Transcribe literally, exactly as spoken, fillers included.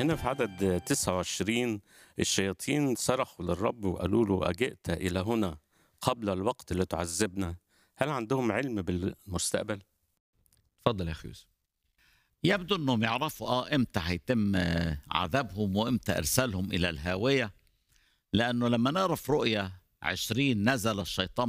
هنا في عدد تسعة وعشرين الشياطين صرخوا للرب وقالوا له: أجئت إلى هنا قبل الوقت لتعذبنا؟ هل عندهم علم بالمستقبل؟ اتفضل يا أخي يوسف. يبدو انهم يعرفوا اه امتى هيتم آه، عذابهم وامتى ارسالهم الى الهاويه، لانه لما نقرا في رؤيا عشرين نزل الشيطان